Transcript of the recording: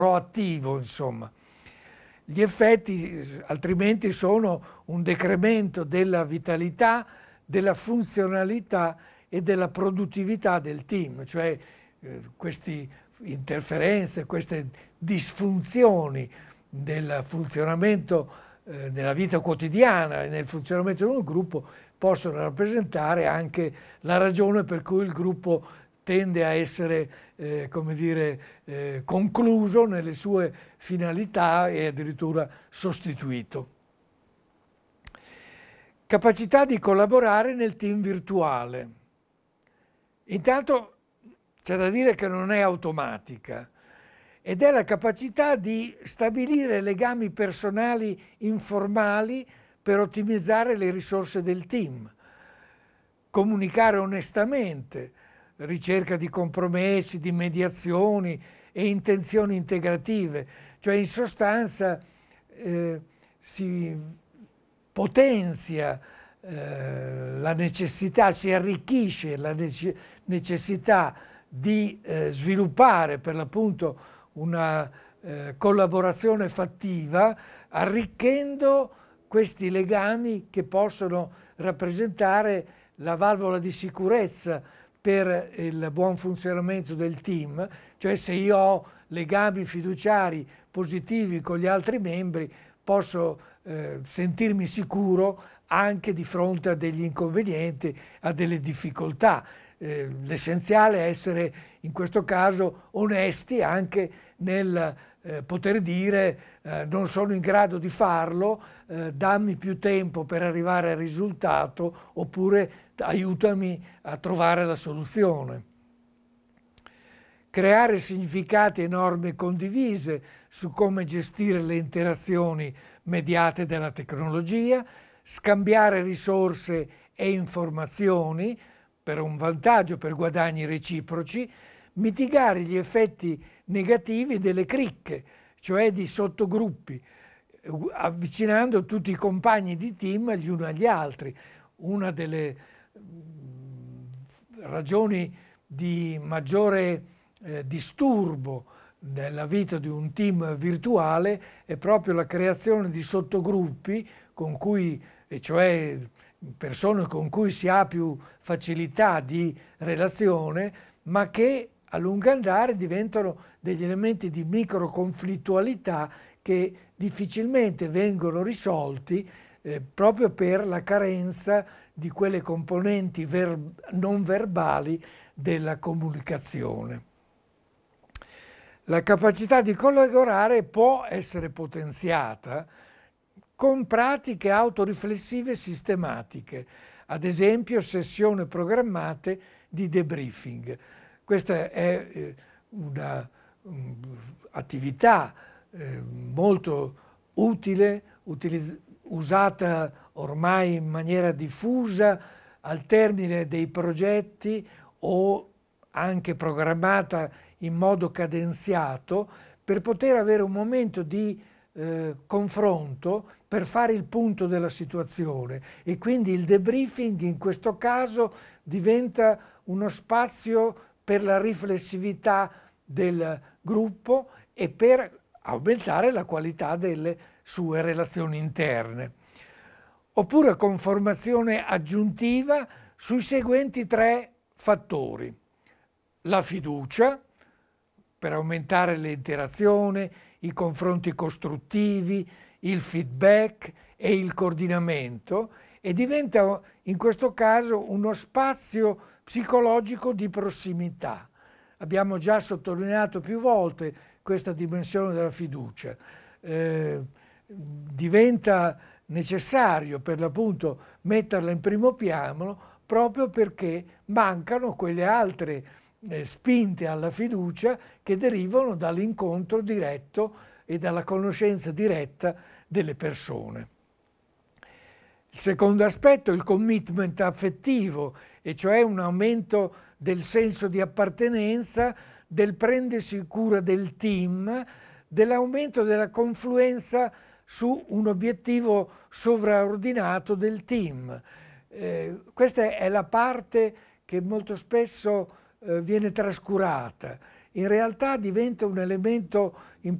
proattivo, insomma. Gli effetti altrimenti sono un decremento della vitalità, della funzionalità e della produttività del team, cioè queste interferenze, queste disfunzioni del funzionamento nella vita quotidiana e nel funzionamento di un gruppo possono rappresentare anche la ragione per cui il gruppo tende a essere concluso nelle sue finalità e addirittura sostituito. Capacità di collaborare nel team virtuale. Intanto c'è da dire che non è automatica ed è la capacità di stabilire legami personali informali per ottimizzare le risorse del team, comunicare onestamente, ricerca di compromessi, di mediazioni e intenzioni integrative, cioè in sostanza si potenzia la necessità, si arricchisce la necessità di sviluppare per l'appunto una collaborazione fattiva, arricchendo questi legami che possono rappresentare la valvola di sicurezza per il buon funzionamento del team, cioè se io ho legami fiduciari positivi con gli altri membri posso sentirmi sicuro anche di fronte a degli inconvenienti, a delle difficoltà. L'essenziale è essere in questo caso onesti anche nel poter dire non sono in grado di farlo, dammi più tempo per arrivare al risultato oppure aiutami a trovare la soluzione. Creare significati e norme condivise su come gestire le interazioni mediate dalla tecnologia, scambiare risorse e informazioni per un vantaggio, per guadagni reciproci, mitigare gli effetti negativi delle cricche, cioè di sottogruppi, avvicinando tutti i compagni di team gli uni agli altri. Una delle ragioni di maggiore disturbo nella vita di un team virtuale è proprio la creazione di sottogruppi con cui, e cioè persone con cui si ha più facilità di relazione, ma che a lungo andare diventano degli elementi di microconflittualità che difficilmente vengono risolti proprio per la carenza di quelle componenti non verbali della comunicazione. La capacità di collaborare può essere potenziata con pratiche autoriflessive sistematiche, ad esempio sessioni programmate di debriefing. Questa è un'attività molto utile, usata ormai in maniera diffusa al termine dei progetti o anche programmata in modo cadenziato per poter avere un momento di confronto per fare il punto della situazione, e quindi il debriefing in questo caso diventa uno spazio per la riflessività del gruppo e per aumentare la qualità delle sue relazioni interne. Oppure con formazione aggiuntiva sui seguenti 3 fattori: la fiducia, per aumentare l'interazione, i confronti costruttivi, il feedback e il coordinamento, e diventa in questo caso uno spazio psicologico di prossimità. Abbiamo già sottolineato più volte questa dimensione della fiducia. Diventa necessario per l'appunto metterla in primo piano proprio perché mancano quelle altre spinte alla fiducia che derivano dall'incontro diretto e dalla conoscenza diretta delle persone. Il secondo aspetto è il commitment affettivo, e cioè un aumento del senso di appartenenza, del prendersi cura del team, dell'aumento della confluenza su un obiettivo sovraordinato del team. Questa è la parte che molto spesso viene trascurata. in realtà diventa un elemento